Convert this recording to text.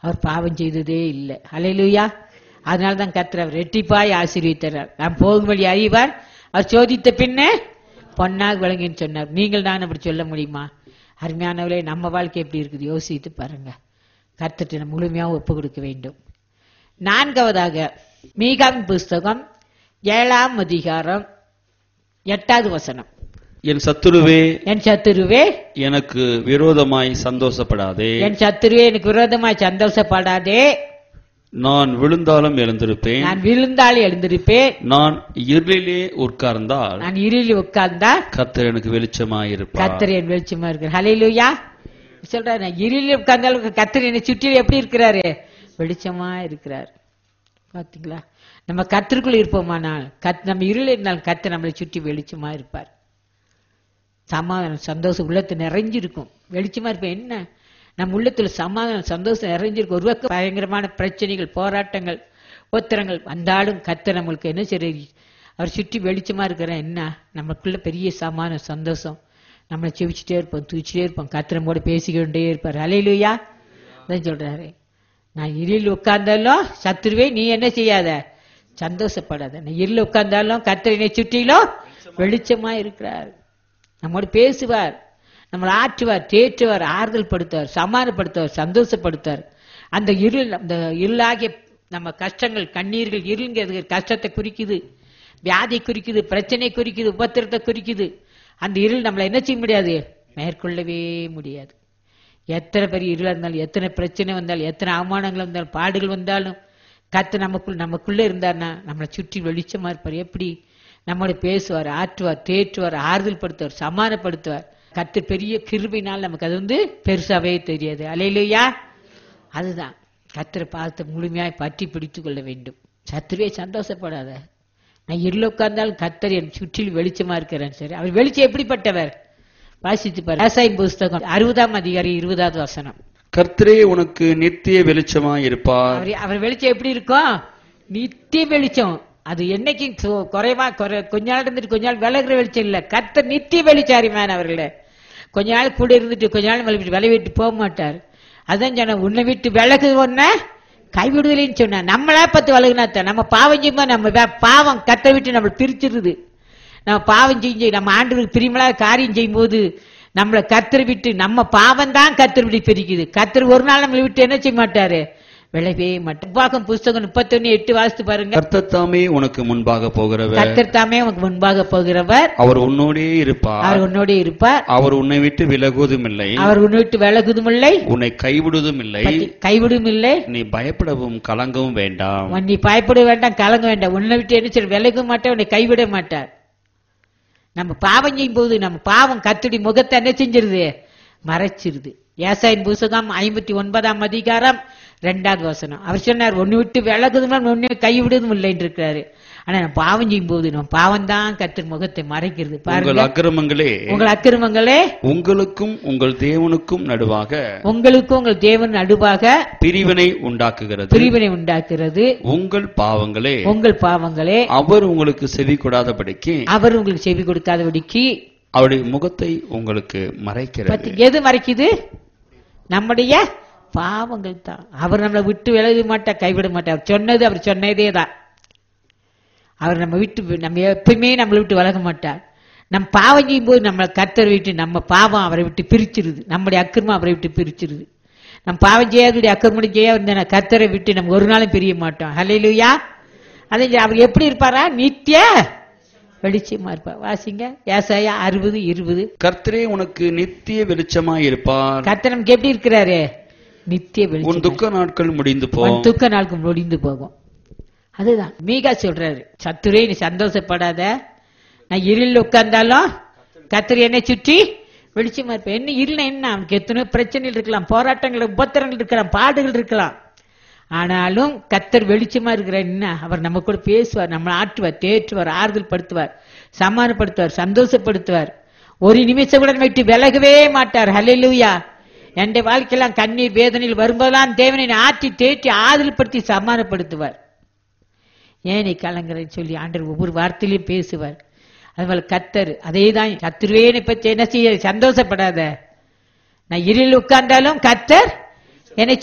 அவர் பாவம் செய்ததே இல்லை. ஹல்லேலூயா. அதனாலதான் கர்த்தர் அவர் ரெட்டிப்பாய் ஆசீர்வதித்தார். நாம் போகும் வழி அறிவார், அவர் சோதித்த பின்னே பொன்னாக விளங்கின்னு சொன்னார். நீங்கள் தான் அப்படி சொல்ல முடியுமா? அருமையானவர்களே, நம்ம வாழ்க்கை எப்படி இருக்குது யோசித்து பாருங்க. கர்த்தர்ட்ட நம்ம முழுமையாக ஒப்பு கொடுக்க வேண்டும். நான்காவதாக மீகாவின் புஸ்தகம் 7ஆம் அதிகாரம் 8வது வசனம். என் சத்துருவே, என் சத்துருவே, எனக்கு விரோதமாய் சந்தோஷப்படாதே. என் சத்துருவே, எனக்கு விரோதமாய் சந்தோஷப்படாதே. நான் விழுந்தாலும் எழுந்திருப்பேன், நான் விழுந்தாலும் எழுந்திருப்பேன். நான் இருளிலே உட்கார்ந்தால், நான் இருளில் உட்கார்ந்தால் கர்த்தர் எனக்கு வெளிச்சமாயிருப்பார். கர்த்தர் என் வெளிச்சமா இருக்கிறார். ஹல்லேலூயா. சொல்றாரு, நான் இருளில் உட்கார்ந்தாலும் கர்த்தர் என்னை சுற்றிலும் எப்படி இருக்கிறாரு? வெளிச்சமா இருக்கிறார். பாத்தீங்களா? நம்ம கர்த்தருக்குள்ள இருப்போமானால், நம்ம இருளில் இருந்தாலும் கர்த்தர் நம்மளை சுற்றி வெளிச்சமா இருப்பார். சமாதானம் சந்தோஷம் உள்ளத்துல நிறைஞ்சிருக்கும். வெளிச்சமா இருப்பேன். என்ன நம்ம உள்ளத்துல சமாதானம் சந்தோஷம் நிறைஞ்சிருக்கும். ஒரு பக்கம் பயங்கரமான பிரச்சனைகள், போராட்டங்கள், உத்தரங்கள் வந்தாலும் கர்த்தர் நம்மளுக்கு என்ன செய்ய, அவர் சுற்றி வெளிச்சமா இருக்கிற என்ன நமக்குள்ள பெரிய சமாதானம் சந்தோஷம். நம்மளை செவிச்சுட்டே இருப்போம், தூச்சிட்டே இருப்போம். கர்த்தர் நம்மோட பேசிக்கிட்டே இருப்பார். ஹல்லேலூயா. அதான் சொல்றாரு, நான் இருளில் உட்கார்ந்தாலும் சத்துருவே நீ என்ன செய்யாத, சந்தோஷப்படாத. நான் இருளில் உட்கார்ந்தாலும் கர்த்தர் என்னை சுற்றிலும் வெளிச்சமா இருக்கிறார். நம்மோடு பேசுவார், நம்மளை ஆற்றுவார், தேற்றுவார், ஆறுதல் படுத்துவார், சமாதானப்படுத்துவார், சந்தோஷப்படுத்துவார். அந்த இருளாகிய நம்ம கஷ்டங்கள், கண்ணீர்கள், இருளுங்கிறது கஷ்டத்தை குறிக்குது, வியாதி குறிக்குது, பிரச்சனை குறிக்குது, உபத்திரத்தை குறிக்குது. அந்த இருள் நம்மளை என்ன செய்ய முடியாது, மேற்கொள்ளவே முடியாது. எத்தனை பெரிய இருளா இருந்தாலும், எத்தனை பிரச்சனை வந்தாலும், எத்தனை அவமானங்கள் வந்தாலும், பாடுகள் வந்தாலும், கர்த்தர் நமக்குள்ள இருந்தார்னா நம்மளை சுற்றி வெளிச்சமா இருப்பார். எப்படி நம்மோட பேசுவார், ஆற்றுவார், தேற்றுவார், ஆறுதல் படுத்துவார், சமாதானப்படுத்துவார். கர்த்தர் பெரிய கிருபையினால் நமக்கு அது பெருசாவே தெரியாது. ஹல்லேலூயா. அதுதான் கர்த்தரை பார்த்து முழுமையாய் பற்றி பிடித்துக் கொள்ள வேண்டும். சத்துருவே சந்தோஷப்படாத, நான் இருள உட்கார்ந்தாலும் கர்த்தர் என் சுற்றில் வெளிச்சமா இருக்கிறேன். சரி, அவர் வெளிச்சம் எப்படிப்பட்டவர்? வாசித்து பாரு. ஏசாயா புஸ்தகம் 60ஆம் அதிகாரம் 20வது வசனம். கர்த்தரே உனக்கு நித்திய வெளிச்சமாய் இருப்பார். அவர் வெளிச்சம் எப்படி இருக்கும்? நித்திய வெளிச்சம். அது என்னைக்கும் குறைவா கொஞ்ச நாள் இருந்துட்டு கொஞ்ச நாள் விலகுற வெளிச்சம் இல்ல. கர்த்தர் நித்திய வெளிச்சாரிமான அவர்களே. கொஞ்ச நாள் கூட இருந்துட்டு கொஞ்ச நாள் விட்டு போக மாட்டார். அதான் சொன்ன, உன்னை விட்டு விலகு ஒன்ன கைவிடுதலைன்னு சொன்ன. நம்மளா பத்து விலகுனாத்தான் நம்ம பாவம் செய்யும்போது நம்ம பாவம் கர்த்தரை விட்டு நம்ம பிரிச்சிருது. நம்ம பாவம் செஞ்சு நம்ம ஆண்டவருக்கு பிரியமில்லாத காரியம் செய்யும் போது நம்மளை கர்த்தரை விட்டு, நம்ம பாவம் தான் கர்த்தரை விட்டு பிரிக்குது. கர்த்தர் ஒரு நாள் நம்மளை விட்டு என்ன செய்ய மாட்டாரு, விளைவே மாட்டார். புஸ்தகம் 31:8 வாசித்து பாருங்க. கர்த்தர் தாமே உனக்கு முன்பாக போகிறவர், கர்த்தர் தாமே உனக்கு முன்பாக போகிறவர், அவர் உன்னோடே இருப்பார், அவர் உன்னோடே இருப்பார், அவர் உன்னை விட்டு விலகுவதும் இல்லை, அவர் உன்னை விட்டு விலகுவதும் இல்லை, உன்னை கைவிடுவதும் இல்லை, கைவிடும் இல்லை. நீ பயப்படவும் கலங்கவும் வேண்டாம். நீ பயப்பட வேண்டாம், கலங்க வேண்டாம். உன்னை விட்டு என்ன செய்ய, விலக மாட்டார், உன்னை கைவிட மாட்டார். நம்ம பாவம் செய்யும் போது நம்ம பாவம் கர்த்தருடைய முகத்தை என்ன செஞ்சிருது, மறைச்சிருது. ஏசாயா புஸ்தகம் 59ஆம் அதிகாரம் 2வது வசனம். அவர் சொன்னார், ஒன்னு விட்டு விலகுதும் ஒன்னு கைவிடுவதும் இல்லைன்னு இருக்கிறாரு. ஆனா நம்ம பாவம் செய்யும் போது நம்ம பாவம் தான் கர்த்தர் முகத்தை மறைக்கிறது. உங்கள் அக்கிரமங்களே, உங்கள் அக்கிரமங்களே உங்களுக்கும் உங்கள் தேவனுக்கும் நடுவாக, உங்களுக்கும் உங்கள் தேவன் நடுவாக பிரிவினை உண்டாக்குகிறது, பிரிவினை உண்டாக்குறது. உங்கள் பாவங்களே, உங்கள் பாவங்களே, அவர் உங்களுக்கு செவி கொடாதபடிக்கு, அவர் உங்களுக்கு செவி கொடுக்காதபடிக்கு அவருடைய முகத்தை உங்களுக்கு மறைக்கிறது. எது மறைக்குது? நம்முடைய பாவங்கள் தான். அவர் நம்மளை விட்டு விலக மாட்டார், கைவிட மாட்டார். அவர் சொன்னதே தான். அவர் நம்ம விட்டு, நம்ம எப்பயுமே நம்மளை விட்டு விலக மாட்டார். நம்ம பாவம் செய்யும் போது நம்மளை கர்த்தரை விட்டு நம்ம பாவம் அவரை விட்டு பிரிச்சிருது, நம்முடைய அக்கிரமம் அவரை விட்டு பிரிச்சிருது. நம்ம பாவம் செய்யாத அக்கிரமம் செய்ய கர்த்தரை விட்டு நம்ம ஒரு நாளும் பிரிய மாட்டோம். ஹல்லேலூயா. அதே அவர் எப்படி இருப்பாரா, நித்திய வெளிச்சமா இருப்பார். வாசிங்க ஏசாயா 60:20. கர்த்தரே உனக்கு நித்திய வெளிச்சமாய் இருப்பார். கர்த்தர் நமக்கு எப்படி இருக்கிறாரு, நித்திய வெளிச்சம். உன் துக்க நாட்கள் முடிந்து போகும், துக்க நாட்கள் முடிந்து போகும். அதுதான் மீகா சொல்றாரு, சத்துரே நீ சந்தோஷப்படாத, நான் இருளில் உட்கார்ந்தாலும் கர்த்தர் என்னை சுற்றி வெளிச்சமா இருப்பேன். என்ன இருள் என்ன, அவனுக்கு எத்தனை பிரச்சனைகள் இருக்கலாம், போராட்டங்கள், உபத்திரங்கள் இருக்கலாம், பாடுகள் இருக்கலாம். ஆனாலும் கர்த்தர் வெளிச்சமா இருக்கிற என்ன, அவர் நம்ம கூட பேசுவார், நம்மளை ஆற்றுவார், தேற்றுவார், ஆறுதல் படுத்துவார், சமாதானப்படுத்துவார், சந்தோஷப்படுத்துவார். ஒரு நிமிஷம் கூட விட்டு விலகவே மாட்டார். ஹல்லேலூயா. என் வாழ்க்கையெல்லாம் கண்ணீர் வேதனையில் வரும்போதெல்லாம் தேவனை ஆற்றி தேற்றி ஆறுதல் படுத்தி சமாதானப்படுத்துவார். ஏன் நீ கலங்குறன்னு சொல்லி ஆண்டவர் ஒவ்வொரு வார்த்தையிலையும் பேசுவார். அதுபோல கர்த்தர் அதே தான், கர்த்தருவே பற்றி என்ன செய்ய, சந்தோஷப்படாத, நான் இருளில் உட்கார்ந்தாலும் கர்த்தர் என்னை